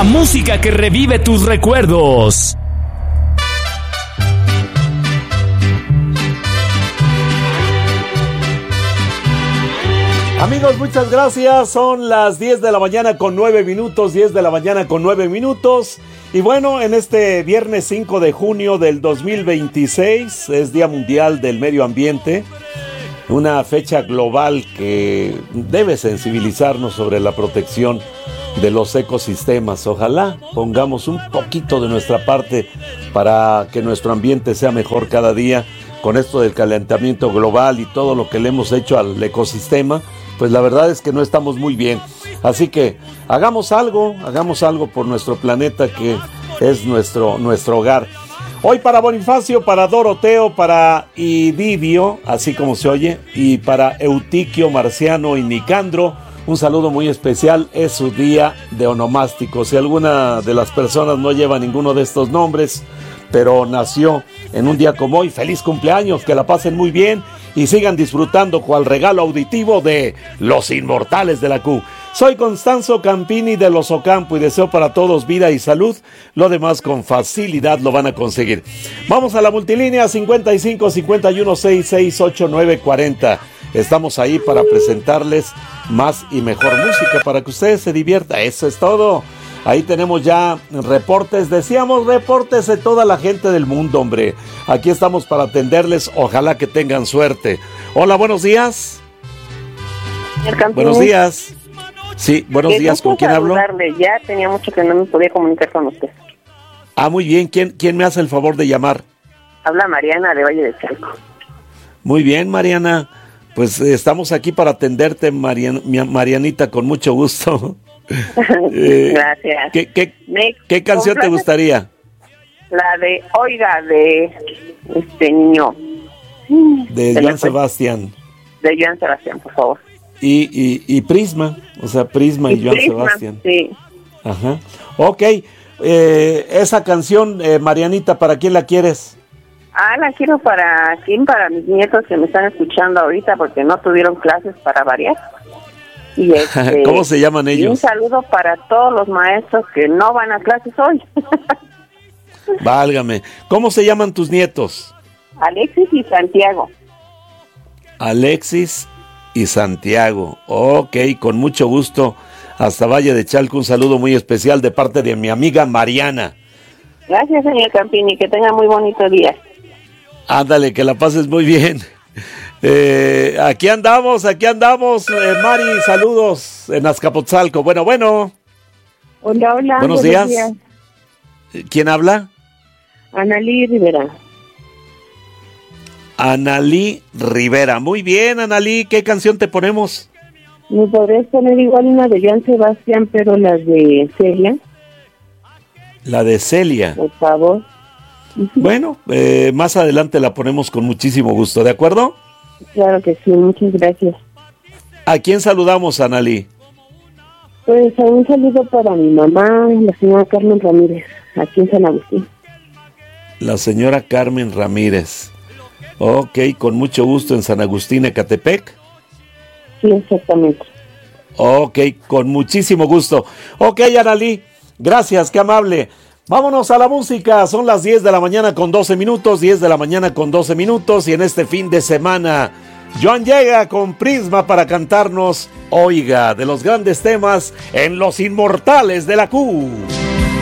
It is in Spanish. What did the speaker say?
música que revive tus recuerdos. Amigos, muchas gracias. Son las 10 de la mañana con 9 minutos, 10 de la mañana con 9 minutos. Y bueno, en este viernes 5 de junio del 2026 es Día Mundial del Medio Ambiente. Una fecha global que debe sensibilizarnos sobre la protección de los ecosistemas. Ojalá pongamos un poquito de nuestra parte para que nuestro ambiente sea mejor cada día. Con esto del calentamiento global y todo lo que le hemos hecho al ecosistema, pues la verdad es que no estamos muy bien. Así que hagamos algo por nuestro planeta que es nuestro hogar. Hoy para Bonifacio, para Doroteo, para Idivio, así como se oye, y para Eutiquio, Marciano y Nicandro, un saludo muy especial. Es su día de onomástico. Si alguna de las personas no lleva ninguno de estos nombres, pero nació en un día como hoy, feliz cumpleaños, que la pasen muy bien y sigan disfrutando cual regalo auditivo de Los Inmortales de la Q. Soy Constanzo Campini de Los Ocampo y deseo para todos vida y salud. Lo demás con facilidad lo van a conseguir. Vamos a la multilínea 55 51 66 89 40. Estamos ahí para presentarles más y mejor música para que ustedes se diviertan. Eso es todo. Ahí tenemos ya reportes, decíamos reportes de toda la gente del mundo, hombre. Aquí estamos para atenderles, ojalá que tengan suerte. Hola, buenos días. Buenos días. Sí, buenos días, ¿con quién hablo? Ya tenía mucho que no me podía comunicar con usted. Ah, muy bien, ¿quién me hace el favor de llamar? Habla Mariana de Valle de Chalco. Muy bien, Mariana, pues estamos aquí para atenderte, Marianita, con mucho gusto. Gracias. ¿Qué canción te gustaría? La de Oiga de niño. De Joan Sebastián. De Joan Sebastián, por favor. Y Prisma, o sea, Prisma y Joan Sebastián. Sí. Ajá. Ok, esa canción, Marianita, ¿para quién la quieres? La quiero para mis nietos que me están escuchando ahorita porque no tuvieron clases para variar. Y ¿cómo se llaman ellos? Un saludo para todos los maestros que no van a clases hoy. Válgame. ¿Cómo se llaman tus nietos? Alexis y Santiago. Alexis y Santiago. Ok, con mucho gusto. Hasta Valle de Chalco, un saludo muy especial de parte de mi amiga Mariana. Gracias, señor Campini, que tenga muy bonito día. Ándale, que la pases muy bien. Aquí andamos, Mari, saludos en Azcapotzalco. Bueno. Hola. Buenos días. ¿Quién habla? Analí Rivera. Analí Rivera. Muy bien, Analí, ¿qué canción te ponemos? ¿Me podrías poner igual una de Joan Sebastián, pero la de Celia? La de Celia. Por favor. Bueno, más adelante la ponemos con muchísimo gusto, ¿de acuerdo? Claro que sí, muchas gracias. ¿A quién saludamos, Analí? Pues un saludo para mi mamá, la señora Carmen Ramírez, aquí en San Agustín. La señora Carmen Ramírez. Ok, con mucho gusto en San Agustín, Ecatepec. Sí, exactamente. Ok, con muchísimo gusto. Ok, Analí, gracias, qué amable. Vámonos a la música, son las 10 de la mañana con 12 minutos, 10 de la mañana con 12 minutos, y en este fin de semana, Joan llega con Prisma para cantarnos Oiga, de los grandes temas en Los Inmortales de la Q.